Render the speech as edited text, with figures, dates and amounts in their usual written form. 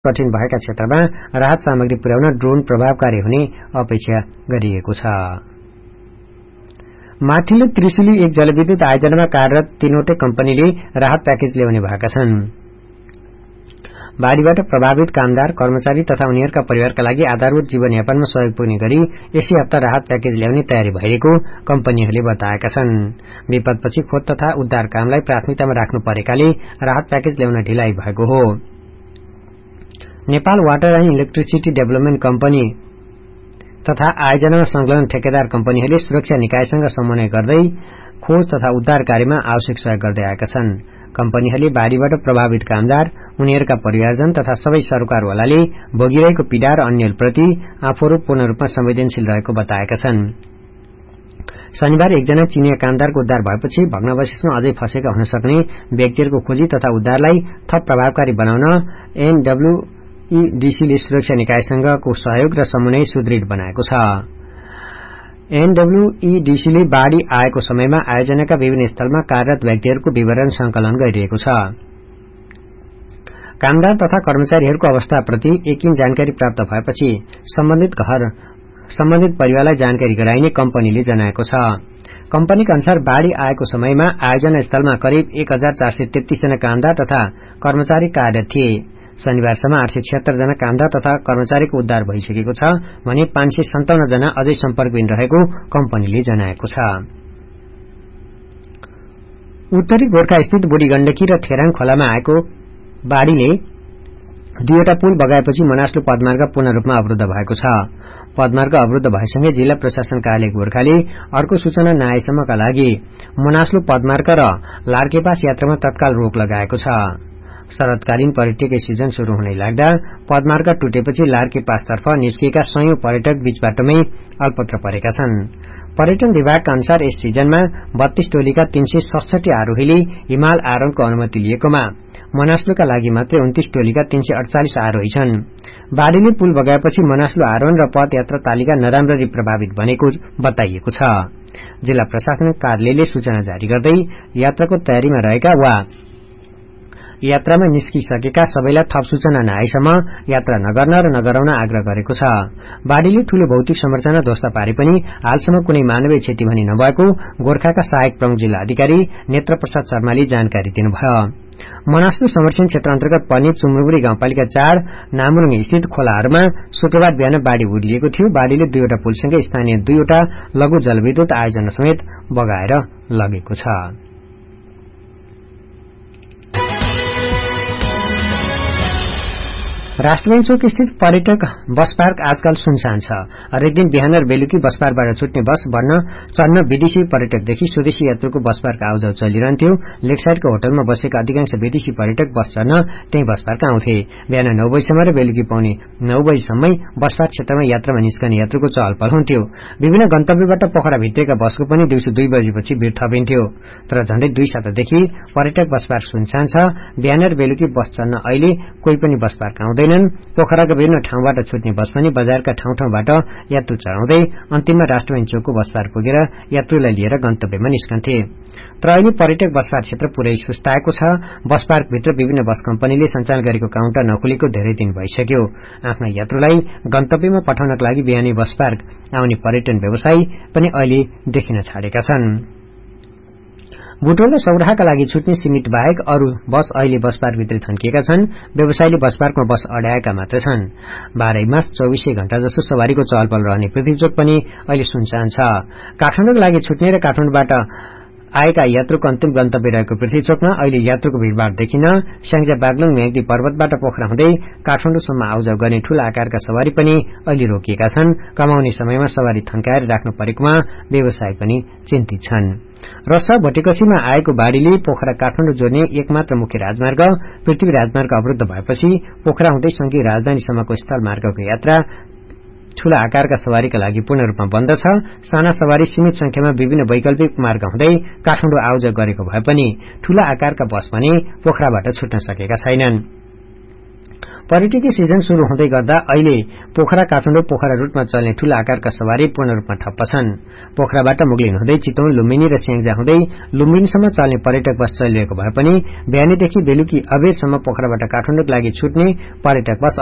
कठिन भएका क्षेत्रमा राहत सामग्री पुर्याउन ड्रोन प्रभावकारी हुने अपेक्षा गरिएको छ। माथिल्लो त्रिशुली एक जलविद्युत आयोजनामा कार्यरत तीनवटै कम्पनीले राहत प्याकेज ल्याउने भएका छन्। बाढ़ीबाट प्रभावित कामदार, कर्मचारी तथा उनीहरूका परिवारका लागि आधारभूत जीवनयापनमा सहयोग पुग्ने गरी यसै हप्ता राहत प्याकेज ल्याउने तयारी भइरहेको कम्पनीहरूले बताएका छन्। विपदपछि खोज तथा उद्धार कामलाई प्राथमिकतामा राख्नु परेकाले राहत प्याकेज ल्याउन ढिलाइ भएको हो। Nepal water and electricity development company तथा आयोजनामा संलग्न ठेकेदार कम्पनीहरूले सुरक्षा निकायसँग समन्वय गर्दै खोज तथा उद्धार कार्यमा आवश्यक सहयोग गर्दै आएका छन्। कम्पनीहरूले बाढ़ीबाट प्रभावित कामदार, उनीहरूका परिवारजन तथा सबै सरकारवालाले भोगिरहेको पीड़ा र अन्यप्रति आफूहरू पूर्ण रूपमा संवेदनशील रहेको बताएका छन्। शनिबार एकजना चीनिया कामदारको उद्धार भएपछि भग्नावशेषमा अझै फँसेका हुन सक्ने व्यक्तिहरूको खोजी तथा उद्धारलाई थप प्रभावकारी बनाउन एनडब्ल्यूईडीसीले सुरक्षा निकायसँगको सहयोग र समन्वय सुदृढ बनाएको छ। एनडब्ल्यूईडीसीले बाढ़ी आएको समयमा आयोजनाका विभिन्न स्थलमा कार्यरत व्यक्तिहरूको विवरण संकलन गरिरहेको छ। कामदार तथा कर्मचारीहरूको अवस्थाप्रति एकिन जानकारी प्राप्त भएपछि सम्बन्धित परिवारलाई जानकारी गराइने कम्पनीले जनाएको छ। कम्पनीका अनुसार बाढ़ी आएको समयमा आयोजना स्थलमा करिब 1433 जना कामदार तथा कर्मचारी कार्यरत थिए। शनिबारसम्म 876 जना कामदार तथा कर्मचारीको उद्धार भइसकेको छ भने 557 जना अझै सम्पर्कविहीन रहेको कम्पनीले जनाएको छ। उत्तरी गोर्खा स्थित बुढी गण्डकी र थेराङ खोलामा आएको बाढ़ीले दुईवटा पुल बगाएपछि मनासलु पदमार्ग पूर्ण रूपमा अवरुद्ध भएको छ। पदमार्ग अवरुद्ध भएसँगै जिल्ला प्रशासन कार्यालय गोर्खाले अर्को सूचना नआएसम्मका लागि मनासलु पदमार्ग र लार्केपास यात्रामा तत्काल रोक लगाएको छ। शरतकालीन पर्यटकीय सिजन शुरू हुनै लाग्दा पदमार्ग टुटेपछि लार्के पासतर्फ निस्किएका सयौं पर्यटक बीचबाटोमै अल्पत्र परेका छन्। पर्यटन विभागका अनुसार यस सिजनमा 32 टोलीका 367 आरोहीले हिमाल आरोहणको अनुमति लिएकोमा मनासलुका लागि मात्रै 29 टोलीका 348 आरोही छन्। बाढ़ीले पुल बगाएपछि मनासलु आरोहण र पदयात्रा तालिका नराम्ररी प्रभावित बनेको बताइएको छ। जिल्ला प्रशासन कार्यालयले सूचना जारी गर्दै यात्राको तयारीमा रहेका वा यात्रामा निस्किसकेका सबैलाई थप सूचना नआएसम्म यात्रा नगर्न र नगराउन आग्रह गरेको छ। बाढ़ीले ठूलो भौतिक संरचना ध्वस्त पारे पनि हालसम्म कुनै मानवीय क्षति भने नभएको गोर्खाका सहायक प्रमुख जिल्ला अधिकारी नेत्र प्रसाद शर्माले जानकारी दिनुभयो। मनासलु संरक्षण क्षेत्र अन्तर्गत पर्ने चुम्रुबुरी गाउँपालिका 4 नामुरुङ स्थित खोलाहरूमा शुक्रबार बिहान बाढ़ी उर्लिएको थियो। बाढ़ीले दुईवटा पुलसँगै स्थानीय दुईवटा लघु जलविद्युत आयोजना समेत बगाएर लगेको छ। राष्ट्रपति चोक स्थित पर्यटक बस पार्क आजकल सुनसान छ। हरेक दिन बिहान र बेलुकी बस पार्कबाट छुट्ने बस चढ्न विदेशी पर्यटकदेखि स्वदेशी यात्रुको बस पार्क आउजाउ चलिरहन्थ्यो। लेकसाइडको होटलमा बसेका अधिकांश विदेशी पर्यटक बस चढ्न त्यही बस पार्क आउँथे। बिहान 9 बजीसम्म र बेलुकी पौने 9 बजीसम्मै बस पार्क क्षेत्रमा यात्रामा निस्कने यात्रुको चहलपहल हुन्थ्यो। विभिन्न गन्तव्यबाट पोखरा भित्रिएका बसको पनि दिउँसो 2 बजेपछि भिड थपिन्थ्यो। तर झण्डै 2 सातादेखि पर्यटक बस पार्क सुनसान छ। बिहान र बेलुकी बस चढ्न अहिले कोही पनि बस पार्क आउँदैन। पोखराका विभिन्न ठाउँबाट छुट्ने बस पनि बजारका ठाउँबाट यात्रु चढाउँदै अन्तिममा राष्ट्रपति चोकको बस पार्क पुगेर यात्रुलाई लिएर गन्तव्यमा निस्कन्थे। तर अहिले पर्यटक बस पार्क क्षेत्र पूरै सुस्ताएको छ। बस पार्कभित्र विभिन्न बस कम्पनीले सञ्चालन गरेको काउन्टर नखुलेको धेरै दिन भइसक्यो। आफ्ना यात्रुलाई गन्तव्यमा पठाउनका लागि बिहानै बस पार्क आउने पर्यटन व्यवसायी पनि अहिले देखिन छाडेका छन्। बुटोल र सौराहाका लागि छुट्ने सीमित बाहेक अरू बस अहिले बस पार्कभित्रै थन्किएका छन्। व्यवसायीले बस पार्कमा बस अड्याएका मात्र छन्। 12 मास 24 घण्टा जस्तो सवारीको चहलपहल रहने पृथ्वीचोक पनि अहिले सुनसान छ। काठमाडौँका लागि छुट्ने र काठमाडौँबाट आएका यात्रुको अन्तिम गन्तव्य रहेको पृथ्वीचोकमा अहिले यात्रुको भीड़भाड़ देखिन। स्याङ्जा बागलुङ म्याग्दी पर्वतबाट पोखरा हुँदै काठमाडौँसम्म आउजाउ गर्ने ठूला आकारका सवारी पनि अहिले रोकिएका छन्। कमाउने समयमा सवारी थन्काएर राख्नु परेकोमा व्यवसायी पनि चिन्तित छन्। रसा भटेकसीमा आएको बाढ़ीले पोखरा काठमाडौँ जोड्ने एकमात्र मुख्य राजमार्ग पृथ्वी राजमार्ग अवरुद्ध भएपछि पोखरा हुँदै संघीय राजधानीसम्मको स्थल मार्गको यात्रा ठूला आकारका सवारीका लागि पूर्ण रूपमा बन्द छ। साना सवारी सीमित संख्यामा विभिन्न वैकल्पिक मार्ग हुँदै काठमाडौँ आउजाउ गरेको भए पनि ठूला आकारका बस भने पोखराबाट छुट्न सकेका छैनन्। पर्यटकीय सिजन शुरू हुँदै गर्दा अहिले पोखरा काठमाडौँ पोखरा रूटमा चल्ने ठूला आकारका सवारी पूर्ण रूपमा ठप्प छन्। पोखराबाट मुगलिन हुँदै चितवन, लुम्बिनी र स्याङ्जा हुँदै लुम्बिनीसम्म चल्ने पर्यटक बस चलिरहेको भए पनि बिहानीदेखि बेलुकी अबेरसम्म पोखराबाट काठमाडौँको लागि छुट्ने पर्यटक बस